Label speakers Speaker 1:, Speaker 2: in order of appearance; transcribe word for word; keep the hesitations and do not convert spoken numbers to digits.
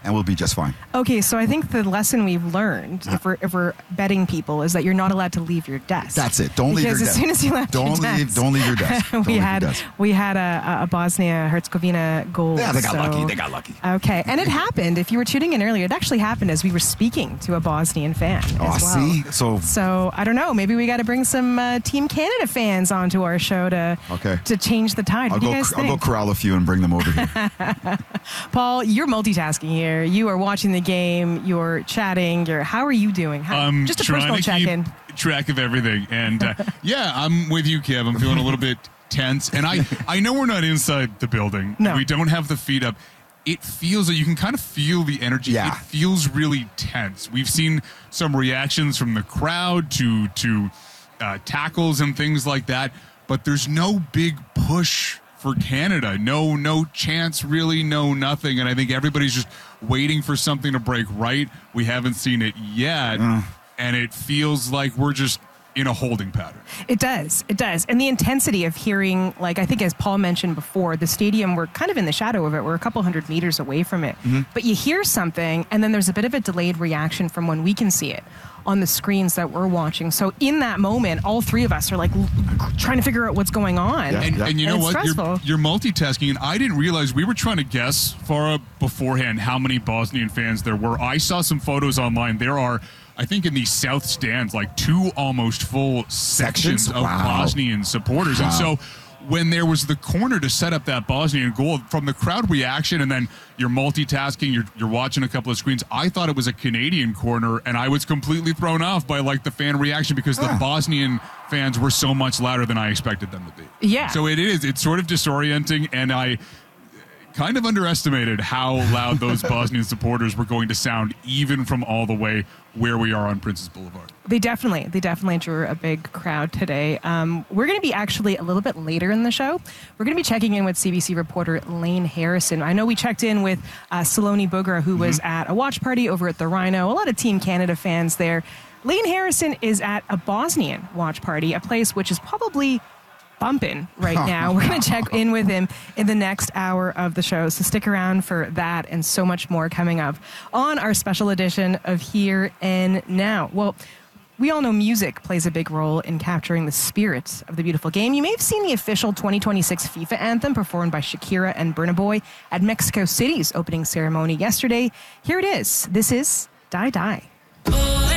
Speaker 1: and we'll be just fine.
Speaker 2: Okay, so I think the lesson we've learned, if we're if we're betting people, is that you're not allowed to leave your desk.
Speaker 1: That's it. Don't leave your
Speaker 2: Because
Speaker 1: desk.
Speaker 2: as soon as you left
Speaker 1: don't
Speaker 2: your
Speaker 1: leave.
Speaker 2: desk,
Speaker 1: Don't leave your desk. Don't
Speaker 2: we
Speaker 1: leave
Speaker 2: had
Speaker 1: your desk.
Speaker 2: we had a, a Bosnia Herzegovina goal.
Speaker 1: Yeah, they got
Speaker 2: so-
Speaker 1: lucky. They got lucky.
Speaker 2: Okay, and it happened. If you were tuning in earlier, it actually happened as we were speaking to a Bosnian fan.
Speaker 1: Oh,
Speaker 2: as well.
Speaker 1: see, so
Speaker 2: So I don't know. Maybe we got to bring some uh, Team Canada fans onto our show to
Speaker 1: Okay.
Speaker 2: to change the tide.
Speaker 1: I'll
Speaker 2: What do
Speaker 1: go.
Speaker 2: you guys
Speaker 1: I'll go
Speaker 2: think?
Speaker 1: corral a few and bring them over here.
Speaker 2: Paul, you're multitasking here. You are watching the game. You're chatting. You're. How are you doing? How,
Speaker 3: I'm
Speaker 2: just a
Speaker 3: trying
Speaker 2: personal
Speaker 3: to
Speaker 2: check
Speaker 3: keep
Speaker 2: in.
Speaker 3: track of everything. And uh, yeah, I'm with you, Kev. I'm feeling a little bit tense. And I, I know we're not inside the building.
Speaker 2: No.
Speaker 3: We don't have the feet up. It feels like you can kind of feel the energy.
Speaker 1: Yeah.
Speaker 3: It feels really tense. We've seen some reactions from the crowd to to uh, tackles and things like that, but there's no big push for Canada. No, no chance, really, no nothing. And I think everybody's just waiting for something to break right. We haven't seen it yet,
Speaker 1: Uh.
Speaker 3: and it feels like we're just in a holding pattern.
Speaker 2: It does. It does. And the intensity of hearing, like I think as Paul mentioned before, the stadium, we're kind of in the shadow of it. We're a couple hundred meters away from it.
Speaker 1: Mm-hmm.
Speaker 2: But you hear something, and then there's a bit of a delayed reaction from when we can see it on the screens that we're watching. So in that moment, all three of us are like l- trying to figure out what's going on.
Speaker 1: Yeah.
Speaker 3: And, and you know
Speaker 2: It's
Speaker 3: what?
Speaker 2: stressful.
Speaker 3: You're, you're multitasking, and I didn't realize we were trying to guess, Farah, beforehand how many Bosnian fans there were. I saw some photos online. There are, I think, in the south stands, like two almost full sections,
Speaker 1: Sections?
Speaker 3: of
Speaker 1: Wow.
Speaker 3: Bosnian supporters. And
Speaker 1: Wow.
Speaker 3: so when there was the corner to set up that Bosnian goal, from the crowd reaction, and then you're multitasking, you're, you're watching a couple of screens, I thought it was a Canadian corner, and I was completely thrown off by like the fan reaction because the Bosnian fans were so much louder than I expected them to be.
Speaker 2: Yeah.
Speaker 3: So it is, it's sort of disorienting, and I kind of underestimated how loud those Bosnian supporters were going to sound, even from all the way where we are on Princess Boulevard.
Speaker 2: They definitely, they definitely drew a big crowd today. Um, we're going to be actually a little bit later in the show. We're going to be checking in with C B C reporter Lane Harrison. I know we checked in with uh, Saloni Bugra, who was at a watch party over at the Rhino. A lot of Team Canada fans there. Lane Harrison is at a Bosnian watch party, a place which is probably bumping right now. We're going to check in with him in the next hour of the show. So stick around for that and so much more coming up on our special edition of Here and Now. Well, we all know music plays a big role in capturing the spirit of the beautiful game. You may have seen the official twenty twenty-six FIFA anthem performed by Shakira and Burna Boy at Mexico City's opening ceremony yesterday. Here it is. This is Die Die.